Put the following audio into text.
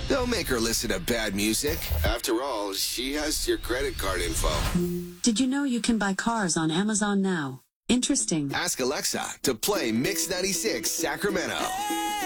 Don't make her listen to bad music. After all, she has your credit card info. Did you know you can buy cars on Amazon now? Interesting. Ask Alexa to play Mix 96 Sacramento.